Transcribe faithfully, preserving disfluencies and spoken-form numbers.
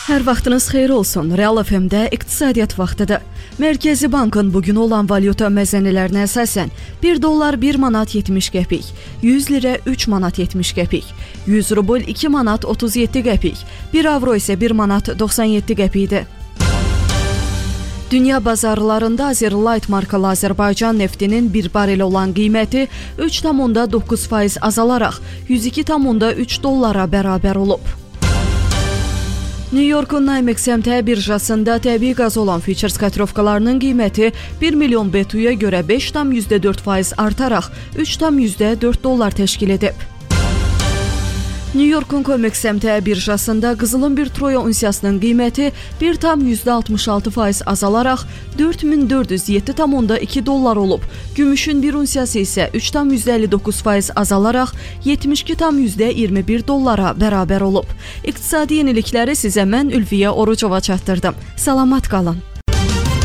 Hər vaxtınız xeyir olsun. Real F M-də iqtisadiyyat vaxtıdır. Mərkəzi Bankın bugün olan valyuta məzənələrinə əsasən bir dollar bir manat yetmiş qəpik, yüz lirə üç manat yetmiş qəpik, yüz rubl iki manat otuz yeddi qəpik, bir avro isə bir manat doxsan yeddi qəpikdir. Dünya bazarlarında Azerlight markalı Azərbaycan neftinin bir barel olan qiyməti üç tam doqquz faiz azalaraq yüz iki tam üç dollara bərabər olub. New York'un NYMEX M T birjasında təbii qaz olan futures kotirovkalarının qiyməti bir milyon B T U-ya görə beş tam dörd faiz artaraq üç tam dörd dollar təşkil edib. New York'un COMEX M T birjasında qızılın bir troya unsiyasının qiyməti bir tam altmış altı faiz azalaraq dörd min dörd yüz yeddi tam iki dollar olub. Gümüşün bir unsiyası isə üç tam əlli doqquz faiz azalaraq yetmiş iki tam iyirmi bir dollara bərabər olub. İqtisadi yenilikləri sizə mən Ülviyə Orucova çatdırdım. Salamat qalın.